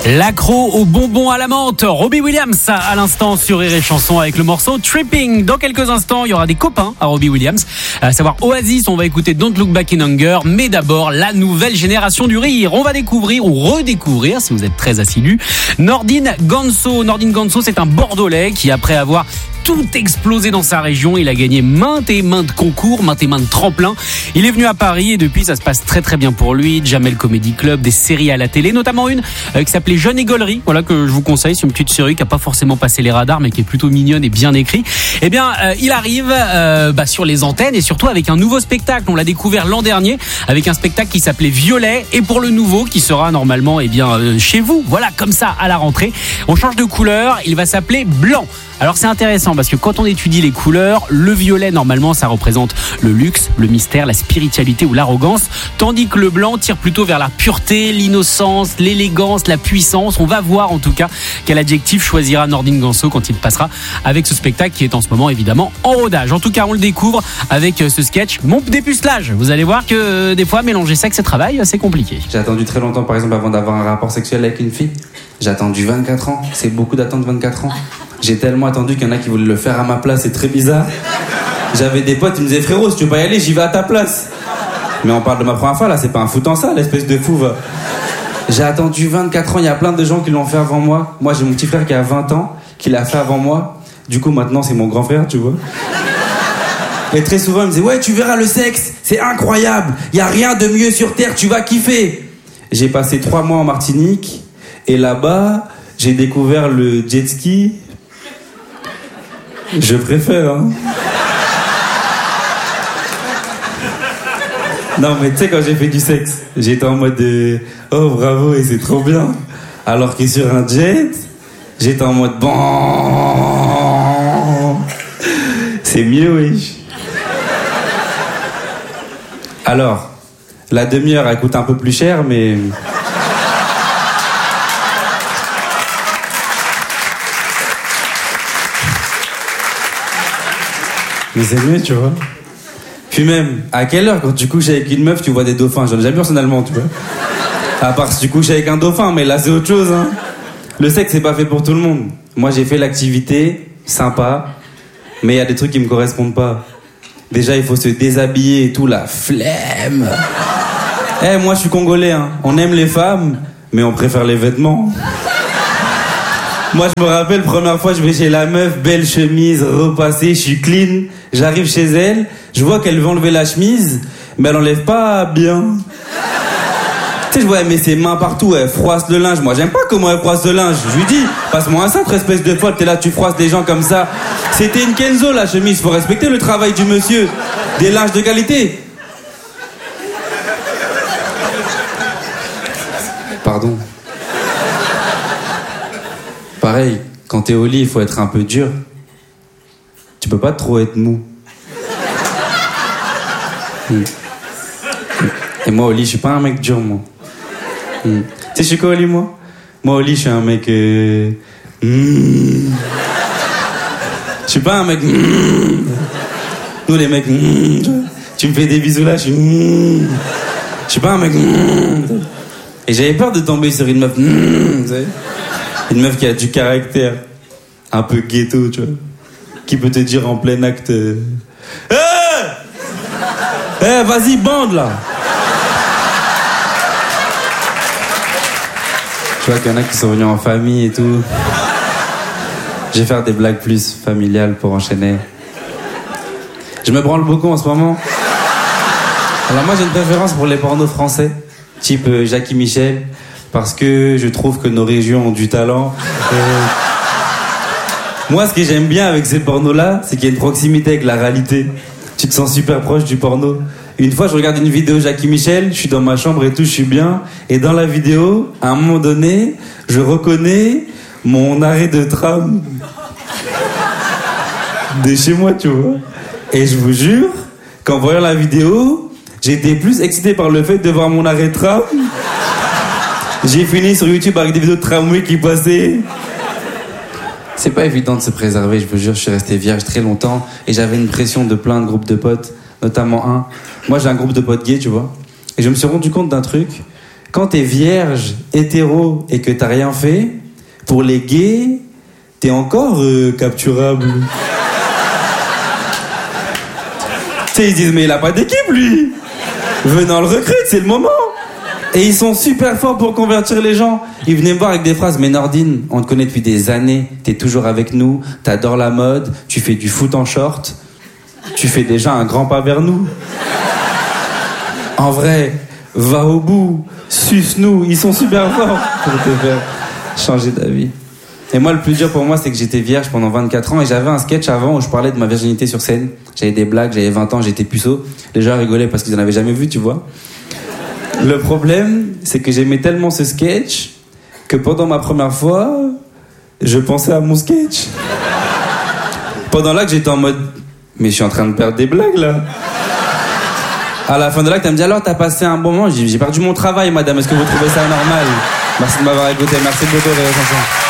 L'accro aux bonbons à la menthe, Robbie Williams à l'instant sur Rire et Chanson avec le morceau Tripping. Dans quelques instants, il y aura des copains à Robbie Williams, à savoir Oasis, on va écouter Don't Look Back in Anger, mais d'abord la nouvelle génération du rire. On va découvrir ou redécouvrir, si vous êtes très assidus, Nordin Ganso. Nordin Ganso, c'est un Bordelais qui, après avoir tout explosé dans sa région, il a gagné maintes et maintes concours, maintes et maintes tremplins. Il est venu à Paris et depuis ça se passe très très bien pour lui. Jamel Comedy Club, des séries à la télé, notamment une qui s'appelait Jeune Égolerie, voilà, que je vous conseille. C'est une petite série qui a pas forcément passé les radars mais qui est plutôt mignonne et bien écrite. Eh bien il arrive sur les antennes et surtout avec un nouveau spectacle. On l'a découvert l'an dernier avec un spectacle qui s'appelait Violet, et pour le nouveau qui sera normalement chez vous, voilà, comme ça à la rentrée. On change de couleur, il va s'appeler Blanc. Alors c'est intéressant parce que quand on étudie les couleurs, le violet normalement ça représente le luxe, le mystère, la spiritualité ou l'arrogance, tandis que le blanc tire plutôt vers la pureté, l'innocence, l'élégance, la puissance. On va voir en tout cas quel adjectif choisira Nordin Ganso quand il passera avec ce spectacle qui est en ce moment évidemment en rodage. En tout cas on le découvre avec ce sketch Mon dépucelage. Vous allez voir que des fois mélanger sexe et travail c'est compliqué. J'ai attendu très longtemps par exemple avant d'avoir un rapport sexuel avec une fille. J'ai attendu 24 ans, c'est beaucoup d'attendre 24 ans. J'ai tellement attendu qu'il y en a qui voulaient le faire à ma place, c'est très bizarre. J'avais des potes, ils me disaient frérot, si tu veux pas y aller, j'y vais à ta place. Mais on parle de ma première fois là, c'est pas un foot en ça, l'espèce de fou va. J'ai attendu 24 ans, il y a plein de gens qui l'ont fait avant moi. Moi j'ai mon petit frère qui a 20 ans, qui l'a fait avant moi. Du coup maintenant c'est mon grand frère, tu vois. Et très souvent il me disait ouais tu verras le sexe, c'est incroyable, y a rien de mieux sur terre, tu vas kiffer. J'ai passé 3 mois en Martinique et là-bas j'ai découvert le jet ski. Je préfère, hein. Non, mais tu sais, quand j'ai fait du sexe, j'étais en mode oh bravo, et c'est trop bien. Alors que sur un jet, j'étais en mode bon. C'est mieux, oui. Alors, la demi-heure, elle coûte un peu plus cher, mais. Mais c'est mieux, tu vois. Puis même, à quelle heure, quand tu couches avec une meuf, tu vois des dauphins? J'en ai jamais vu personnellement, tu vois. À part si tu couches avec un dauphin, mais là, c'est autre chose, hein. Le sexe, c'est pas fait pour tout le monde. Moi, j'ai fait l'activité, sympa, mais il y a des trucs qui me correspondent pas. Déjà, il faut se déshabiller et tout, la flemme. Moi, je suis congolais, hein. On aime les femmes, mais on préfère les vêtements. Moi, je me rappelle, première fois, je vais chez la meuf, belle chemise, repassée, je suis clean. J'arrive chez elle, je vois qu'elle veut enlever la chemise, mais elle enlève pas bien. Tu sais, je vois, elle met ses mains partout, elle froisse le linge. Moi, j'aime pas comment elle froisse le linge. Je lui dis, passe-moi un cintre, espèce de folle, t'es là, tu froisses des gens comme ça. C'était une Kenzo, la chemise, faut respecter le travail du monsieur. Des linges de qualité. Pardon. Pareil, quand t'es au lit, il faut être un peu dur. Tu peux pas trop être mou. Et moi, au lit, je suis pas un mec dur, moi. Tu sais, je suis quoi au lit, moi? Moi, au lit, je suis un mec... Je suis pas un mec... Nous, les mecs... Tu me fais des bisous là, je suis... Je suis pas un mec... Et j'avais peur de tomber sur une meuf... Tu sais, une meuf qui a du caractère, un peu ghetto, tu vois, qui peut te dire en plein acte vas-y, bande là. Tu vois qu'il y en a qui sont venus en famille et tout. Je vais faire des blagues plus familiales pour enchaîner. Je me branle beaucoup en ce moment. Alors moi j'ai une préférence pour les pornos français, type Jackie Michel, parce que je trouve que nos régions ont du talent. Moi, ce que j'aime bien avec ces pornos-là, c'est qu'il y a une proximité avec la réalité. Tu te sens super proche du porno. Une fois, je regarde une vidéo Jackie Michel, je suis dans ma chambre et tout, je suis bien. Et dans la vidéo, à un moment donné, je reconnais mon arrêt de tram de chez moi, tu vois. Et je vous jure qu'en voyant la vidéo, j'étais plus excité par le fait de voir mon arrêt de tram. J'ai fini sur YouTube avec des vidéos de tramway qui passaient. C'est pas évident de se préserver, je vous jure, je suis resté vierge très longtemps et j'avais une pression de plein de groupes de potes, notamment un. Moi, j'ai un groupe de potes gays, tu vois. Et je me suis rendu compte d'un truc, quand t'es vierge, hétéro et que t'as rien fait, pour les gays, t'es encore capturable. Tu sais, ils disent, mais il a pas d'équipe, lui. Venant le recrute, c'est le moment. Et ils sont super forts pour convertir les gens. Ils venaient me voir avec des phrases, mais Nordine, on te connaît depuis des années, t'es toujours avec nous, t'adores la mode, tu fais du foot en short, tu fais déjà un grand pas vers nous. En vrai, va au bout, suce-nous, ils sont super forts pour te faire changer d'avis. Et moi, le plus dur pour moi, c'est que j'étais vierge pendant 24 ans et j'avais un sketch avant où je parlais de ma virginité sur scène. J'avais des blagues, j'avais 20 ans, j'étais puceau. Les gens rigolaient parce qu'ils en avaient jamais vu, tu vois. Le problème, c'est que j'aimais tellement ce sketch que pendant ma première fois, je pensais à mon sketch. Pendant l'acte, j'étais en mode, mais je suis en train de perdre des blagues, là. À la fin de l'acte, elle me dit, alors, t'as passé un bon moment? J'ai perdu mon travail, madame, est-ce que vous trouvez ça normal? Merci de m'avoir écouté, merci beaucoup, les chansons.